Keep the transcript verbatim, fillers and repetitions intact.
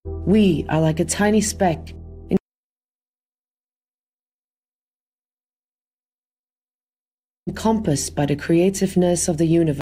We are like a tiny speck encompassed by the creativeness of the universe.